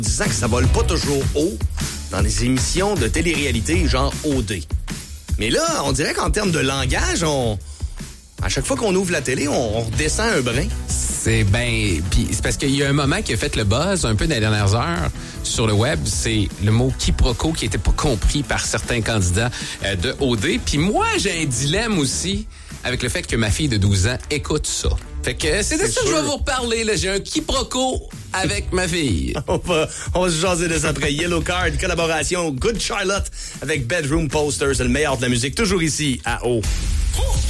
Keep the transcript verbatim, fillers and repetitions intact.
disant que ça vole pas toujours haut dans les émissions de télé-réalité genre O D. Mais là, on dirait qu'en termes de langage, on... à chaque fois qu'on ouvre la télé, on, on redescend un brin. C'est ben, puis c'est parce qu'il y a un moment qui a fait le buzz un peu dans les dernières heures sur le web, c'est le mot quiproquo qui était pas compris par certains candidats euh, de O D. Puis moi, j'ai un dilemme aussi avec le fait que ma fille de douze ans écoute ça. Fait que c'est de C'est ça que sûr. je vais vous reparler. Là. J'ai un quiproquo avec ma fille. On va, on va se jaser de ça après. Yellow Card, collaboration Good Charlotte avec Bedroom Posters, c'est le meilleur de la musique, toujours ici à O.